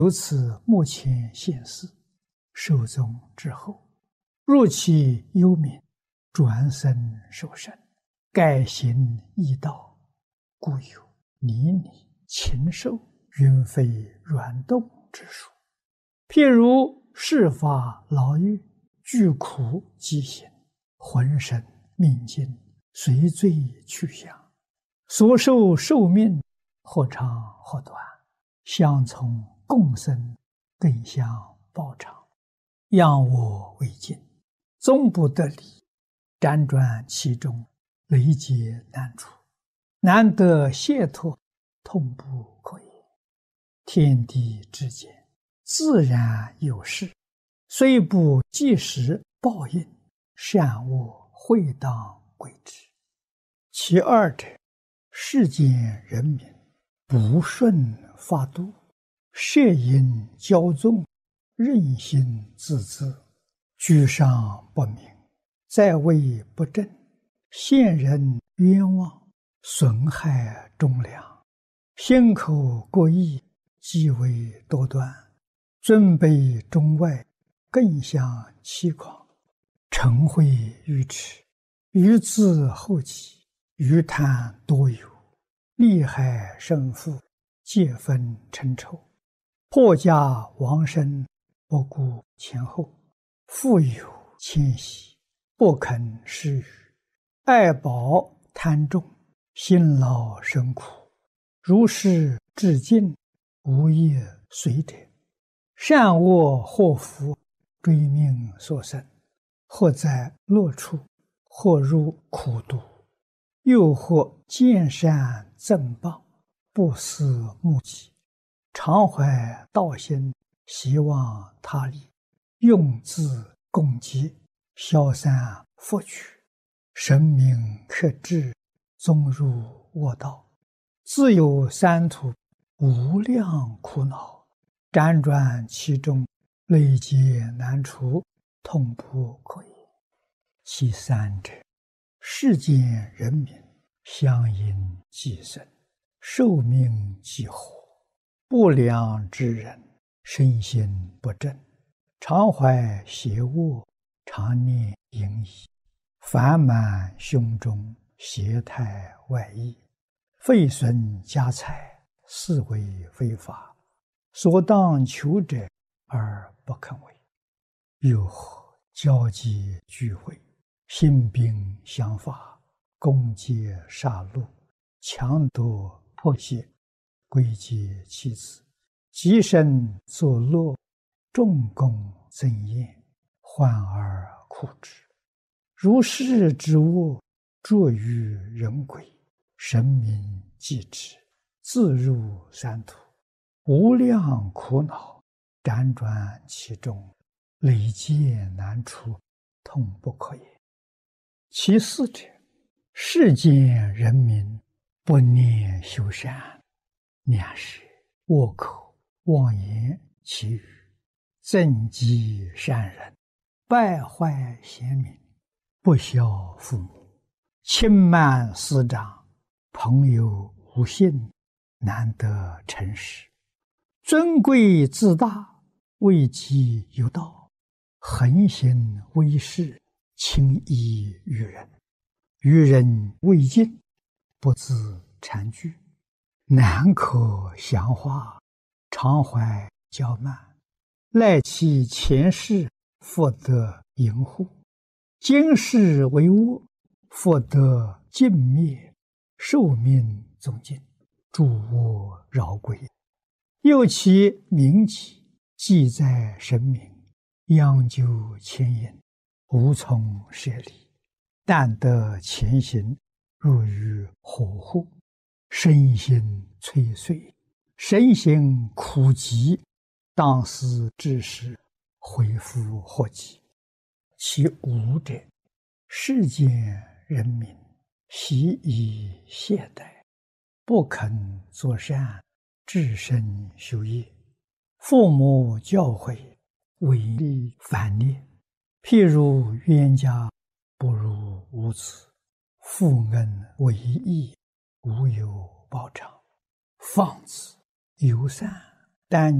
由此目前现世，寿终之后，若其忧悯，转生受生，改行易道，故有泥泞、禽兽、云飞软动之说。譬如世法劳役，具苦疾行，浑身命尽，随罪去向，所受寿命或长或短，相从共生，更相报偿，仰我为镜，终不得离，辗转其中，累劫难除，难得解脱，痛不可言。天地之间，自然有事，虽不即时报应，善恶会当归之。其二者，世间人民不顺法度，摄引骄纵，任性自恣，居上不明，在位不正，陷人冤枉，损害忠良，心口过意，极为多端，尊卑中外，更相欺诳，嗔恚愚痴，愚自后己，愚贪多有，利害胜负，皆分成仇，破家亡身，不顾前后，富有谦息，不肯施予，爱宝贪重，辛劳生苦，如是至尽，无业随者，善恶祸福，追命所生，或在乐处，或入苦毒，又或见善赠报，不思目己，常怀道心，希望他利，用自共济，消散福取，神明克制，终入恶道，自有三途，无量苦恼，辗转其中，累劫难除，痛不可言。其三者，世间人民相因寄生，寿命既活，不良之人，身心不正，常怀邪恶，常念淫逸，烦满胸中，邪态外溢，废损家财，是为非法，所当求者而不肯为。又或交际聚会，兴兵相伐，攻击杀戮，强夺迫胁，归结妻子，极身作乐，重功增艳，患而苦之。如是之恶，著于人鬼，神明继之，自入三途，无量苦恼，辗转其中，累劫难除，痛不可言。其四者，世间人民不念修善，两舌恶口妄言绮语，增击善人，败坏贤民，不孝父母，轻慢师长，朋友无信，难得诚实，尊贵自大，位极有道，横行威势，轻易于人，于人未尽，不自惭惧，难可详化，常怀骄慢，赖其前世，复得淫护，今世为恶，复得尽灭，寿命终尽，诸恶饶归。又其名己，记在神明，央究牵引，无从舍离，但得前行，入于火户，身心摧碎，身心苦极，当思之时，恢复祸及。其五者，世间人民习以懈怠，不肯作善，至身修业，父母教诲，违逆反逆，譬如冤家不如无子，负恩为义，无有报偿，放子友善，但